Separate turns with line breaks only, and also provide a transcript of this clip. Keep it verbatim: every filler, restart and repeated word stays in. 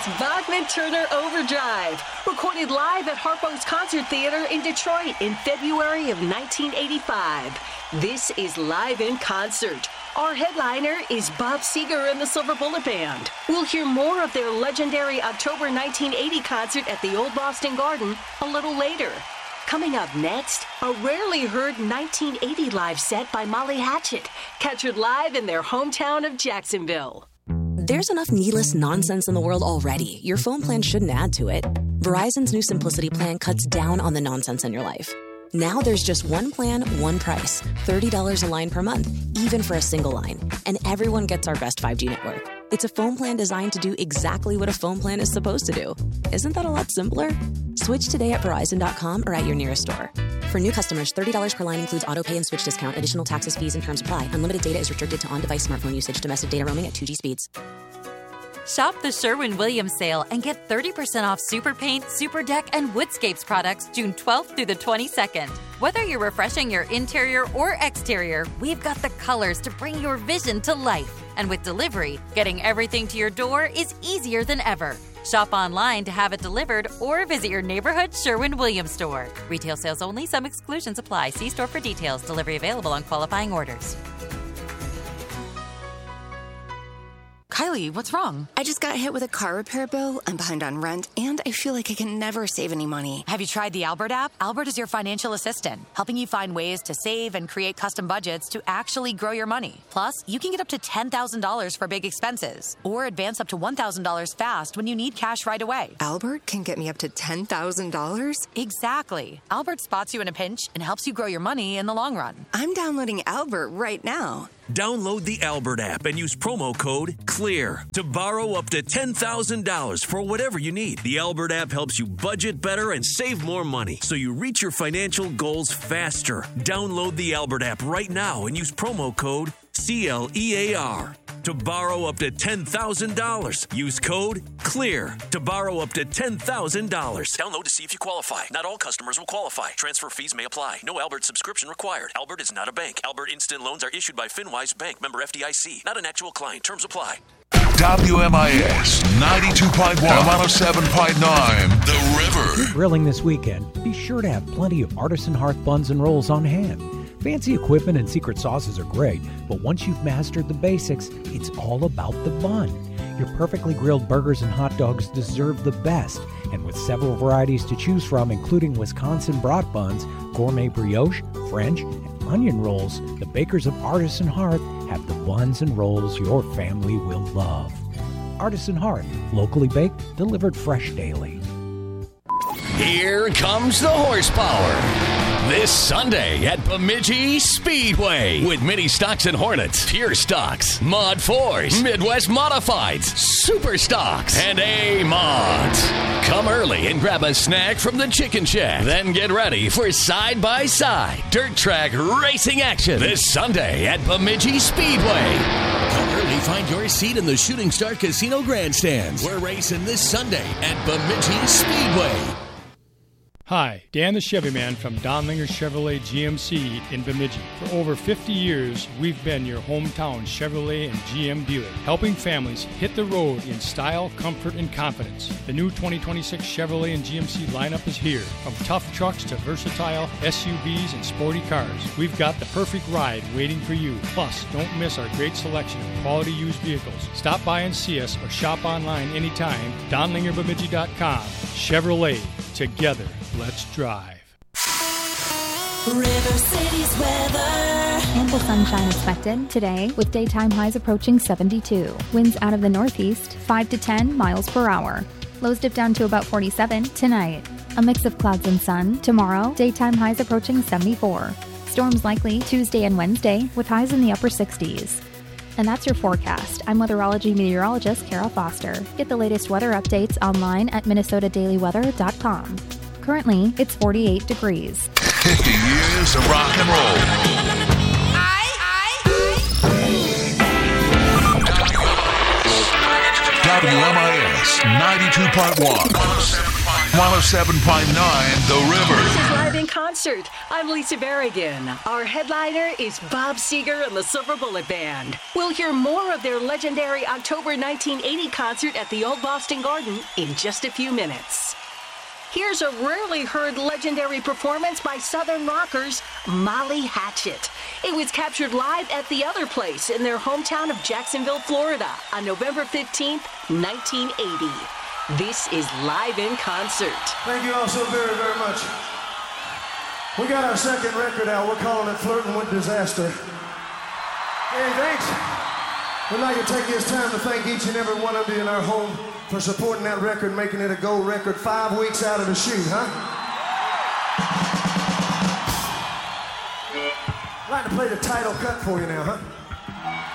It's Bachman Turner Overdrive, recorded live at Harpo's Concert Theater in Detroit in February of nineteen eighty-five. This is Live in Concert. Our headliner is Bob Seger and the Silver Bullet Band. We'll hear more of their legendary October nineteen eighty concert at the Old Boston Garden a little later. Coming up next, a rarely heard nineteen eighty live set by Molly Hatchet, captured live in their hometown of Jacksonville.
There's enough needless nonsense in the world already. Your phone plan shouldn't add to it. Verizon's new Simplicity plan cuts down on the nonsense in your life. Now there's just one plan, one price. thirty dollars a line per month, even for a single line. And everyone gets our best five G network. It's a phone plan designed to do exactly what a phone plan is supposed to do. Isn't that a lot simpler? Switch today at Verizon dot com or at your nearest store. For new customers, thirty dollars per line includes auto pay and switch discount. Additional taxes, fees, and terms apply. Unlimited data is restricted to on-device smartphone usage. Domestic data roaming at two G speeds.
Shop the Sherwin-Williams sale and get thirty percent off Super Paint, Super Deck, and Woodscapes products June twelfth through the twenty-second. Whether you're refreshing your interior or exterior, we've got the colors to bring your vision to life. And with delivery, getting everything to your door is easier than ever. Shop online to have it delivered or visit your neighborhood Sherwin-Williams store. Retail sales only. Some exclusions apply. See store for details. Delivery available on qualifying orders.
Kylie, what's wrong?
I just got hit with a car repair bill. I'm behind on rent, and I feel like I can never save any money.
Have you tried the Albert app? Albert is your financial assistant, helping you find ways to save and create custom budgets to actually grow your money. Plus, you can get up to ten thousand dollars for big expenses, or advance up to one thousand dollars fast when you need cash right away.
Albert can get me up to ten thousand dollars?
Exactly. Albert spots you in a pinch and helps you grow your money in the long run.
I'm downloading Albert right now.
Download the Albert app and use promo code CLEAR to borrow up to ten thousand dollars for whatever you need. The Albert app helps you budget better and save more money so you reach your financial goals faster. Download the Albert app right now and use promo code C L E A R to borrow up to ten thousand dollars. Use code CLEAR to borrow up to ten thousand dollars. Download to see if you qualify. Not all customers will qualify. Transfer fees may apply. No Albert subscription required. Albert is not a bank. Albert Instant Loans are issued by FinWise Bank. Member F D I C. Not an actual client. Terms apply.
W M I S ninety-two point one, one oh seven point nine, The River.
If you're grilling this weekend, be sure to have plenty of Artisan Hearth buns and rolls on hand. Fancy equipment and secret sauces are great, but once you've mastered the basics, it's all about the bun. Your perfectly grilled burgers and hot dogs deserve the best, and with several varieties to choose from, including Wisconsin brat buns, gourmet brioche, French, and onion rolls, the bakers of Artisan Hearth have the buns and rolls your family will love. Artisan Hearth, locally baked, delivered fresh daily.
Here comes the horsepower. This Sunday at Bemidji Speedway with Mini Stocks and Hornets, Pure Stocks, Mod fours, Midwest Modifieds, Super Stocks, and A-Mods. Come early and grab a snack from the Chicken Shack. Then get ready for side-by-side dirt track racing action this Sunday at Bemidji Speedway. Come early, find your seat in the Shooting Star Casino grandstands. We're racing this Sunday at Bemidji Speedway.
Hi, Dan the Chevy Man from Donlinger Chevrolet G M C in Bemidji. For over fifty years, we've been your hometown Chevrolet and G M dealer, helping families hit the road in style, comfort, and confidence. The new twenty twenty-six Chevrolet and G M C lineup is here. From tough trucks to versatile S U Vs and sporty cars, we've got the perfect ride waiting for you. Plus, don't miss our great selection of quality used vehicles. Stop by and see us or shop online anytime. Donlinger Bemidji dot com. Chevrolet. Together, let's drive.
River City's weather.
Ample sunshine expected today with daytime highs approaching seventy-two. Winds out of the northeast, five to ten miles per hour. Lows dip down to about forty-seven tonight. A mix of clouds and sun. Tomorrow, daytime highs approaching seventy-four. Storms likely Tuesday and Wednesday with highs in the upper sixties. And that's your forecast. I'm weatherology meteorologist Kara Foster. Get the latest weather updates online at minnesota daily weather dot com. Currently, it's forty-eight degrees.
fifty years of rock and roll.
I, I,
W M I S ninety-two point one. one oh seven point nine The River.
This is Live in Concert. I'm Lisa Berrigan. Our headliner is Bob Seger and the Silver Bullet Band. We'll hear more of their legendary October nineteen eighty concert at the Old Boston Garden in just a few minutes. Here's a rarely heard legendary performance by Southern rockers Molly Hatchet. It was captured live at The Other Place in their hometown of Jacksonville, Florida on November fifteenth, nineteen eighty. This is Live in Concert.
Thank you all so very, very much. We got our second record out. We're calling it Flirting with Disaster. Hey, thanks. We'd like to take this time to thank each and every one of you in our home for supporting that record, making it a gold record five weeks out of the shoot, huh? I'd like to play the title cut for you now, huh?